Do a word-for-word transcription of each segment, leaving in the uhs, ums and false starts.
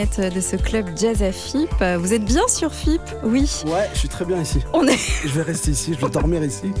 De ce club jazz à F I P. Vous êtes bien sur F I P? Oui. Ouais, je suis très bien ici. On est Je vais rester ici, je vais dormir ici.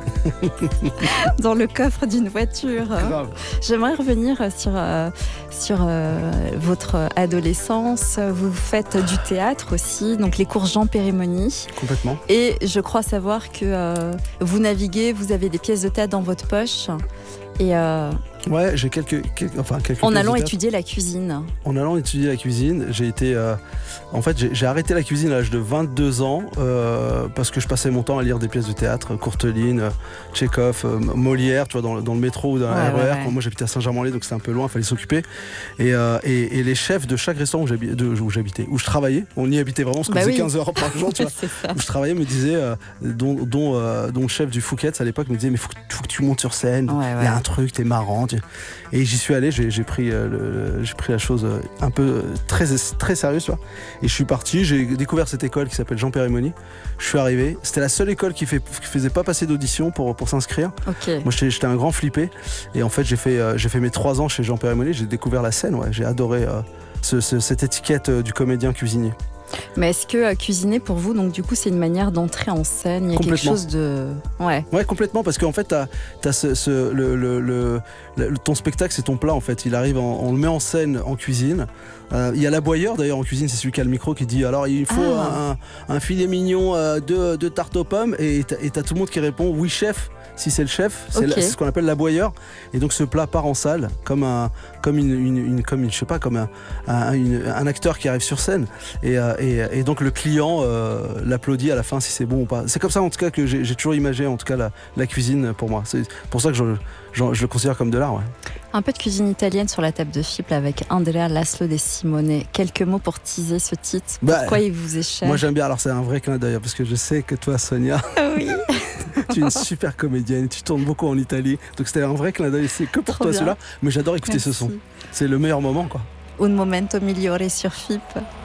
dans le coffre d'une voiture. Grave. J'aimerais revenir sur, euh, sur euh, votre adolescence. Vous faites du théâtre aussi, donc les cours Jean Périmoni. Complètement. Et je crois savoir que euh, vous naviguez, vous avez des pièces de théâtre dans votre poche. Et euh, Ouais, j'ai quelques, quelques, enfin, quelques en pièces allant de théâtre. étudier la cuisine. En allant étudier la cuisine, j'ai été. Euh, en fait, j'ai, j'ai arrêté la cuisine à l'âge de vingt-deux ans euh, parce que je passais mon temps à lire des pièces de théâtre, Courteline, euh, Tchekhov, euh, Molière, tu vois, dans, le- dans le métro ou dans Ouais, la R E R. ouais, ouais. Quand moi, j'habitais à Saint-Germain-en-Laye, donc c'était un peu loin, il fallait s'occuper. Et, euh, et, et les chefs de chaque restaurant où, j'habi- de- où j'habitais, où je travaillais, on y habitait vraiment, parce qu'on Bah faisait oui. quinze heures par jour, tu vois. C'est ça. Où je travaillais me disait, euh, dont, dont, euh, dont le chef du Fouquet's à l'époque me disait, mais faut, que- faut que tu montes sur scène, il Ouais, y ouais. a un truc, t'es marrant. tu- Et j'y suis allé, j'ai, j'ai, pris, euh, le- j'ai pris la chose euh, un peu euh, très, très sérieuse, tu vois. Et je suis parti, j'ai découvert cette école qui s'appelle Jean Périmoni. Je suis arrivé, c'était la seule école qui, fait, qui faisait pas passer d'audition pour, pour s'inscrire. Ok. Moi j'étais, j'étais un grand flippé. Et en fait j'ai fait, euh, j'ai fait mes trois ans chez Jean Périmoni, j'ai découvert la scène, ouais. J'ai adoré euh, ce, ce- cette étiquette euh, du comédien cuisinier. Mais est-ce que euh, cuisiner pour vous, donc du coup, c'est une manière d'entrer en scène? Il y a quelque Complètement. chose de. Ouais. Ouais, complètement, parce qu'en fait, t'as, t'as ce, ce- le, le- le- le- ton spectacle, c'est ton plat, en fait. Il arrive, en- on le met en scène en cuisine. Euh, Il y a l'aboyeur, d'ailleurs, en cuisine, c'est celui qui a le micro qui dit alors il faut Ah. un, un filet mignon, euh, deux, deux tartes aux pommes, et t'as, et t'as tout le monde qui répond oui, chef. Si c'est le chef, c'est, Ok. la- c'est ce qu'on appelle l'aboyeur. Et donc ce plat part en salle comme un, comme une, une- une- comme une, je sais pas, comme un, un, une- un acteur qui arrive sur scène. Et, euh, et, et donc le client euh, l'applaudit à la fin si c'est bon ou pas. C'est comme ça en tout cas que j'ai, j'ai toujours imagé en tout cas la, la cuisine pour moi. C'est pour ça que je, je, je le considère comme de l'art. Ouais. Un peu de cuisine italienne sur la table de F I P avec Andrea Laszlo De Simone. Quelques mots pour teaser ce titre. Bah, Pourquoi il vous est cher? Moi j'aime bien. Alors c'est un vrai clin d'œil parce que je sais que toi Sonia, Ah oui. tu es une super comédienne, tu tournes beaucoup en Italie. Donc c'était un vrai clin d'œil. C'est que pour Trop toi bien. celui-là. Mais j'adore écouter ce Merci. son. C'est le meilleur moment quoi. Un momento migliore sur F I P.